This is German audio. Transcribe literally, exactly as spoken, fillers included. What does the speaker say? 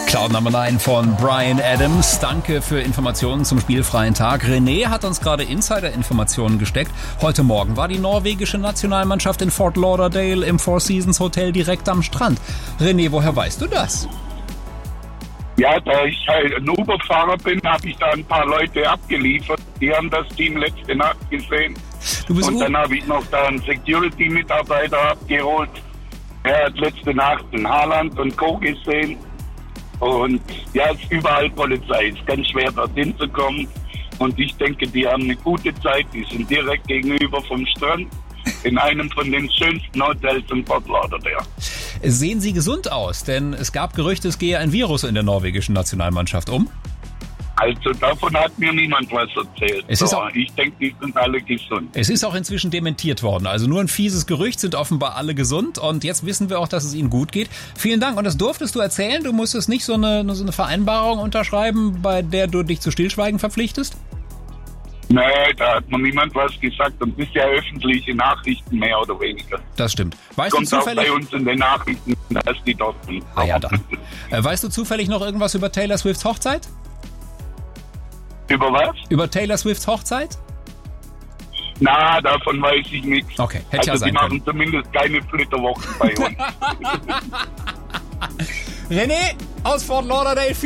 Cloud Number neun von Bryan Adams. Danke für Informationen zum spielfreien Tag. René hat uns gerade Insider-Informationen gesteckt. Heute Morgen war die norwegische Nationalmannschaft in Fort Lauderdale im Four Seasons Hotel direkt am Strand. René, woher weißt du das? Ja, da ich halt ein Uber-Fahrer bin, habe ich da ein paar Leute abgeliefert. Die haben das Team letzte Nacht gesehen. Du bist Und dann habe ich noch da einen Security-Mitarbeiter abgeholt. Er hat letzte Nacht in Haaland und Co. gesehen. Und ja, es ist überall Polizei. Es ist ganz schwer, dorthin zu kommen. Und ich denke, die haben eine gute Zeit. Die sind direkt gegenüber vom Strand in einem von den schönsten Hotels in Fort Lauderdale. Sehen Sie gesund aus? Denn es gab Gerüchte, es gehe ein Virus in der norwegischen Nationalmannschaft um. Also davon hat mir niemand was erzählt. Es ist so, auch, ich denke, die sind alle gesund. Es ist auch inzwischen dementiert worden. Also nur ein fieses Gerücht, sind offenbar alle gesund. Und jetzt wissen wir auch, dass es ihnen gut geht. Vielen Dank. Und das durftest du erzählen? Du musstest nicht so eine, so eine Vereinbarung unterschreiben, bei der du dich zu Stillschweigen verpflichtest? Nee, da hat mir niemand was gesagt. Und das ist ja öffentliche Nachrichten, mehr oder weniger. Das stimmt. Weißt Kommt du zufällig, auch bei uns in den Nachrichten, dass die dort sind. Ah ja, dann. Äh, weißt du zufällig noch irgendwas über Taylor Swifts Hochzeit? Über was? Über Taylor Swifts Hochzeit? Na, davon weiß ich nichts. Okay, hätte also ja sein die machen können. zumindest keine Flitterwochen bei uns. René aus Fort Lauderdale.